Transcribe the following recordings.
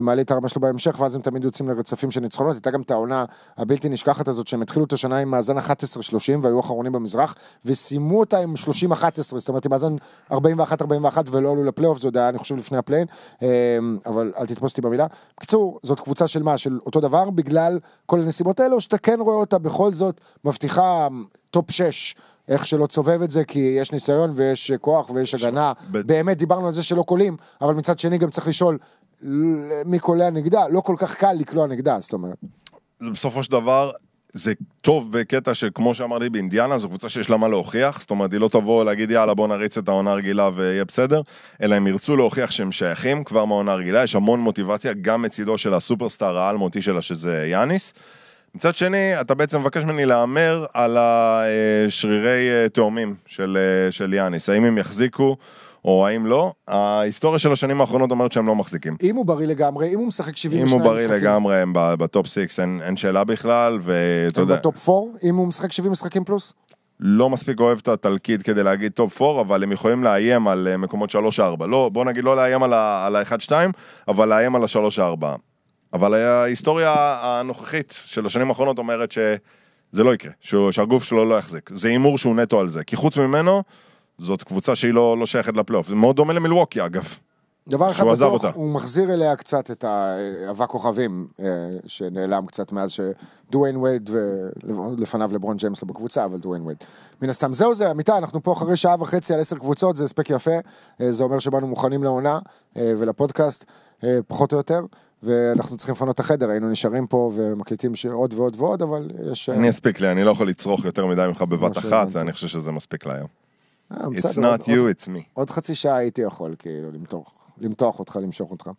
מעלה את הרמה שלו בהמשך, ואז הם תמיד יוצאים לרצפים של ניצחונות. הייתה גם את העונה הבלתי נשכחת הזאת, שהם התחילו את השנה עם מאזן 11-30, והיו אחרונים במזרח, וסיימו אותה עם 30-11, זאת אומרת, עם מאזן 41-41, ולא עלו לפלייאוף, זה עוד היה, אני חושב, לפני הפליין, אבל אל תתפוס אותי במילה. בקיצור, זאת קבוצה של מה? של אותו דבר, בגלל כל הנסיבות האלה, או שאתה כן רואה אותה בכל זאת, מבטיחה טופ 6, איך שלא צובב את זה, כי יש ניסיון ויש כוח ויש הגנה. באמת דיברנו על זה שלא קולים, אבל מצד שני גם צריך לשאול, מי קולע נגדה? לא כל כך קל לקלוע נגדה, זאת אומרת. בסופו של דבר, זה טוב בקטע שכמו שאמרתי באינדיאנה, זו קבוצה שיש לה מה להוכיח, זאת אומרת, היא לא תבוא להגיד, יאללה, בוא נריץ את העונה הרגילה ויהיה בסדר, אלא הם ירצו להוכיח שהם שייכים כבר מהעונה הרגילה, יש המון מוטיבציה, גם מצידו של הסופרסטאר העל מותי שלה, שזה יאניס. מצד שני, אתה בעצם מבקש ממני לאמר על השרירי תאומים של יאניס, האם הם יחזיקו או האם לא. ההיסטוריה של השנים האחרונות אומרת שהם לא מחזיקים. אם הוא בריא לגמרי, אם הוא משחק 72 משחקים. אם הוא בריא לגמרי, הם בטופ 6, אין שאלה בכלל, ואתה יודע. הם בטופ 4, אם הוא משחק 70 משחקים פלוס? לא מספיק אוהב את התלקיד כדי להגיד טופ 4, אבל הם יכולים לאיים על מקומות 3-4. לא, בוא נגיד לא לאיים על ה-1-2, אבל לאיים על ה-3-4. אבל ההיסטוריה הנוכחית של השנים האחרונות אומרת שזה לא יקרה, שהגוף שלו לא יחזיק. זה אימור שהוא נטו על זה, כי חוץ ממנו, זאת קבוצה שהיא לא שייכת לפלייאוף. זה מאוד דומה למילווקי, אגב. דבר אחד בטוח, הוא מחזיר אליה קצת את האבק כוכבים, שנעלם קצת מאז שדוויין וייד, ולפניו לברון ג'יימס לא בקבוצה, אבל דוויין וייד. מן הסתם, זהו, אמיתי, אנחנו פה אחרי שעה וחצי על 10 קבוצות, זה הספק יפה, זה אומר שבאנו מוכנים לעונה ולפודקאסט, פחות או יותר, ואנחנו צריכים לפנות את החדר, היינו נשארים פה ומקליטים עוד ועוד ועוד, אבל יש... אני אספיק לי, אני לא יכול לצרוך יותר מדי ממך בבת אחת, ואני חושב שזה מספיק להיום. It's not you, it's me. עוד חצי שעה הייתי יכול, כאילו, למתוח אותך, למשוך אותך.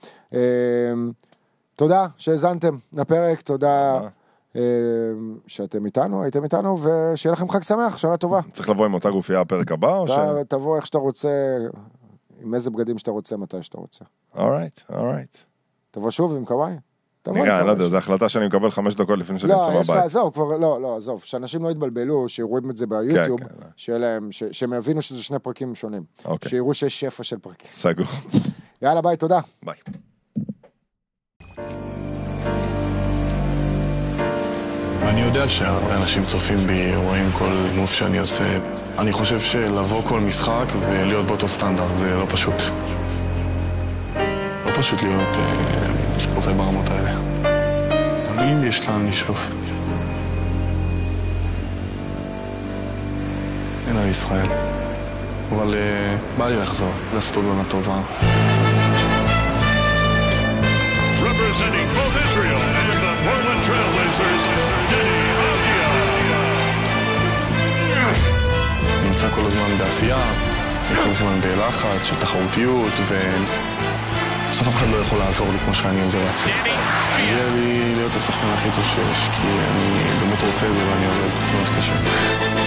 תודה שהזנתם לפרק, תודה שאתם איתנו, הייתם איתנו, ושיהיה לכם חג שמח, שנה טובה. צריך לבוא עם אותה גופייה הפרק הבא, או ש... תבוא איך שאתה רוצה, עם איזה בגדים שאתה רוצה, מתי שאתה רוצה. alright. תבוא שוב עם קוואי. נראה, אני לא יודע, זו החלטה שאני מקבל 5 דקות לפני שאני יוצא מהבית. לא, זהו, כבר, לא, עזוב, שאנשים לא יתבלבלו, שיראו את זה ביוטיוב, שהם יבינו שזה 2 פרקים שונים. שיראו שיש שפע של פרקים. סגור. יאללה, ביי, תודה. ביי. אני יודע שהרבה אנשים צופים בי, רואים כל מוף שאני עושה. אני חושב שלבוא כל משחק ולהיות באותו סטנדרט, זה לא פשוט. לא פשוט להיות ספורטאי ברמות האלה. אבל אם יש לאן לשאוף. אין על ישראל. אבל בא לי לחזור, לעשות עוד עונה טובה. Representing both Israel and the Portland Trailblazers, Deni Avdija. נמצא כל הזמן בעשייה, כל הזמן בלחץ של תחרותיות, בסוף אף אחד לא יכול לעזור לי כמו שאני עוזר לעצמי. הגיע לי להיות השחקן הכי טוב שיש, כי אני באמת רוצה את זה ואני עובד מאוד קשה.